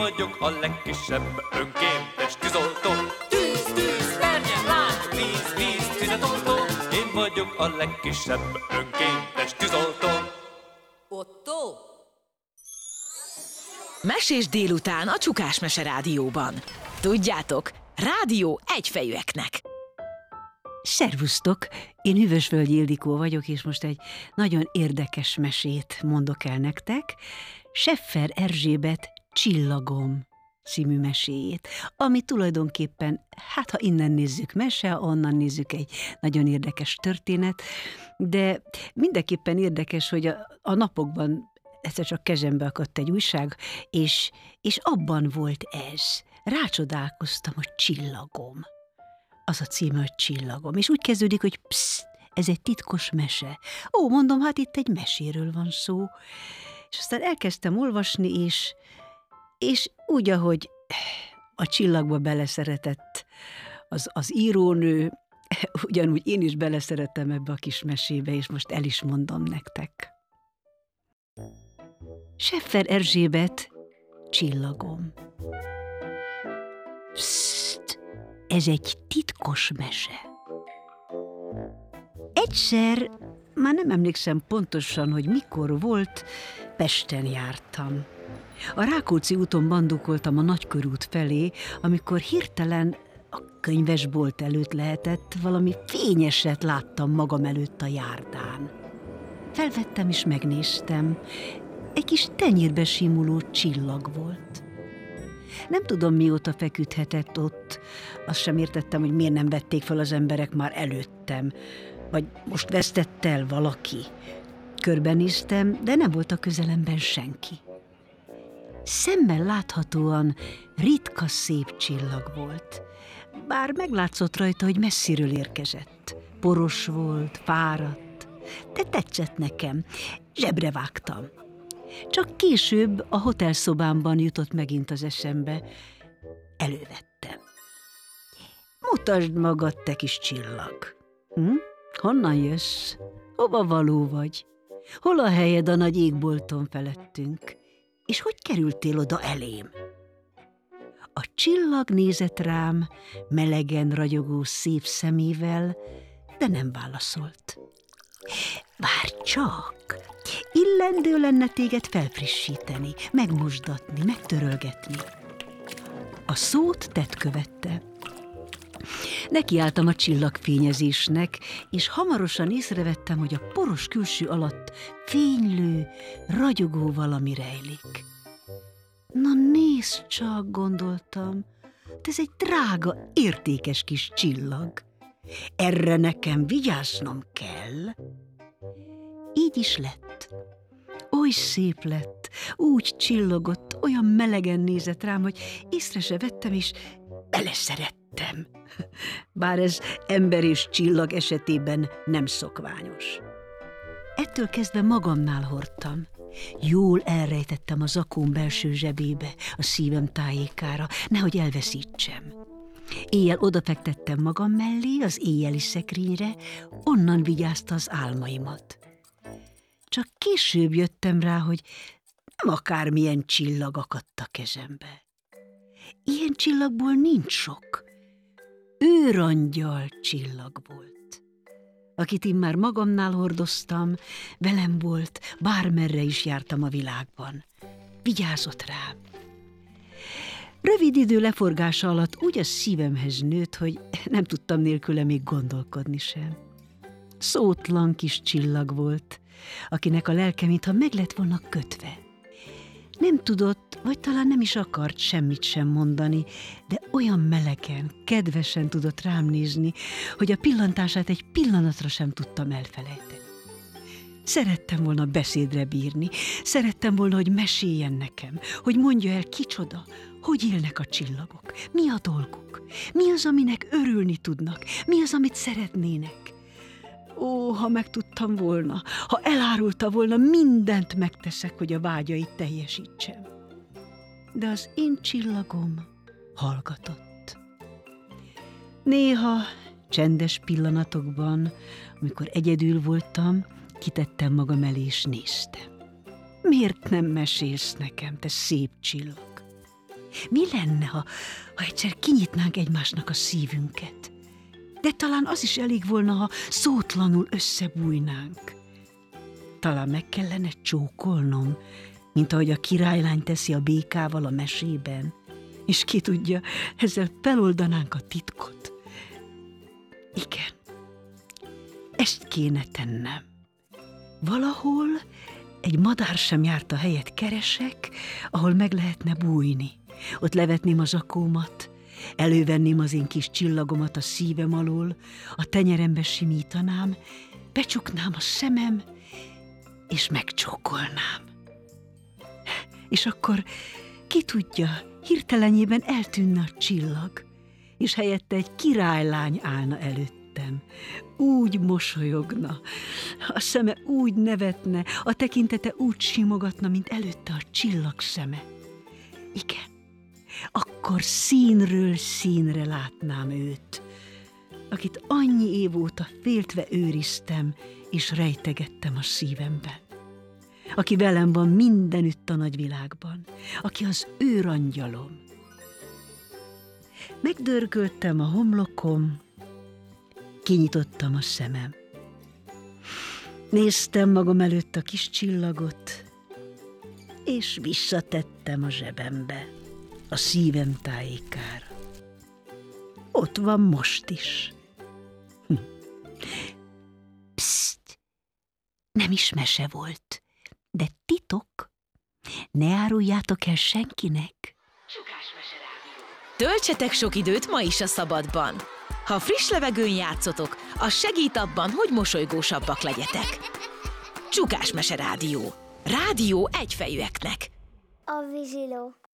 vagyok a legkisebb önkéntes tűzoltó. Tűz, tűz, verjen ránk, víz, víz, tüzet oltó. Én vagyok a legkisebb önkéntes tűzoltó. Otto? Mesés délután a Csukás Mese Rádióban. Tudjátok, rádió egyfejűeknek. Szervusztok! Én Hűvösvölgyi Ildikó vagyok, és most egy nagyon érdekes mesét mondok el nektek. Scheffer Erzsébet Csillagom című meséjét, ami tulajdonképpen, hát ha innen nézzük mese, onnan nézzük egy nagyon érdekes történet, de mindenképpen érdekes, hogy a napokban egyszer csak kezembe akadt egy újság, és abban volt ez. Rácsodálkoztam, hogy Csillagom. Az a címe, hogy Csillagom. És úgy kezdődik, hogy pszt, ez egy titkos mese. Ó, mondom, hát itt egy meséről van szó. És aztán elkezdtem olvasni, és úgy, ahogy a csillagba beleszeretett az írónő, ugyanúgy én is beleszerettem ebbe a kis mesébe, és most el is mondom nektek. Scheffer Erzsébet Csillagom. Pszt, ez egy titkos mese. Egyszer, már nem emlékszem pontosan, hogy mikor volt, Pesten jártam. A Rákóczi úton bandukoltam a Nagykörút felé, amikor hirtelen a könyvesbolt előtt lehetett, valami fényeset láttam magam előtt a járdán. Felvettem és megnéztem. Egy kis tenyérbe simuló csillag volt. Nem tudom, mióta feküdhetett ott. Azt sem értettem, hogy miért nem vették fel az emberek már előttem. Vagy most vesztett el valaki. Körbenéztem, de nem volt a közelemben senki. Szemmel láthatóan ritka szép csillag volt. Bár meglátszott rajta, hogy messziről érkezett. Poros volt, fáradt, de tetszett nekem. Zsebre vágtam. Csak később a hotelszobámban jutott megint az eszembe. Elővettem. Mutasd magad, te kis csillag. Honnan jössz? Hova való vagy? Hol a helyed a nagy égbolton felettünk? És hogy kerültél oda elém? A csillag nézett rám, melegen ragyogó szép szemével, de nem válaszolt. Várj csak! Illendő lenne téged felfrissíteni, megmosdatni, megtörölgetni. A szót tett követte. Nekiálltam a csillagfényezésnek, és hamarosan észrevettem, hogy a poros külső alatt fénylő, ragyogó valami rejlik. Na nézd csak, gondoltam, ez egy drága, értékes kis csillag. Erre nekem vigyáznom kell. Így is lett. Oly szép lett, úgy csillogott, olyan melegen nézett rám, hogy észre se vettem, és beleszerettem. Bár ez ember és csillag esetében nem szokványos. Ettől kezdve magamnál hordtam. Jól elrejtettem a zakóm belső zsebébe, a szívem tájékára, nehogy elveszítsem. Éjjel odafektettem magam mellé, az éjjeli szekrényre, onnan vigyázta az álmaimat. Csak később jöttem rá, hogy nem akármilyen csillag akadt a kezembe. Ilyen csillagból nincs sok. Őrangyal csillag volt, akit én már magamnál hordoztam, velem volt, bármerre is jártam a világban. Vigyázott rám. Rövid idő leforgása alatt úgy a szívemhez nőtt, hogy nem tudtam nélküle még gondolkodni sem. Szótlan kis csillag volt, akinek a lelke mintha meg lett volna kötve. Nem tudott, vagy talán nem is akart semmit sem mondani, de olyan melegen, kedvesen tudott rám nézni, hogy a pillantását egy pillanatra sem tudtam elfelejteni. Szerettem volna beszédre bírni, szerettem volna, hogy meséljen nekem, hogy mondja el kicsoda, hogy élnek a csillagok, mi a dolguk, mi az, aminek örülni tudnak, mi az, amit szeretnének. Ó, ha megtudtam volna, ha elárulta volna, mindent megteszek, hogy a vágyait teljesítsem. De az én csillagom hallgatott. Néha csendes pillanatokban, amikor egyedül voltam, kitettem magam elé és néztem. Miért nem mesélsz nekem, te szép csillag? Mi lenne, ha egyszer kinyitnánk egymásnak a szívünket? De talán az is elég volna, ha szótlanul összebújnánk. Talán meg kellene csókolnom, mint ahogy a királylány teszi a békával a mesében. És ki tudja, ezzel feloldanánk a titkot. Igen, ezt kéne tennem. Valahol egy madár sem járt a helyet keresek, ahol meg lehetne bújni. Ott levetném a zakómat, elővenném az én kis csillagomat a szívem alól, a tenyerembe simítanám, becsuknám a szemem, és megcsókolnám. És akkor, ki tudja, hirtelenjében eltűnne a csillag, és helyette egy királylány állna előttem. Úgy mosolyogna, a szeme úgy nevetne, a tekintete úgy simogatna, mint előtte a csillag szeme. Igen, akkor színről színre látnám őt, akit annyi év óta féltve őriztem, és rejtegettem a szívemben. Aki velem van mindenütt a nagyvilágban, aki az őrangyalom. Megdörgöltem a homlokom, kinyitottam a szemem. Néztem magam előtt a kis csillagot, és visszatettem a zsebembe, a szívem tájékára. Ott van most is. Psst! Nem is mese volt, de titok. Ne áruljátok el senkinek. Töltsetek sok időt ma is a szabadban. Ha friss levegőn játszotok, az segít abban, hogy mosolygósabbak legyetek. Csukás Mese Rádió. Rádió egyfejűeknek. A víziló.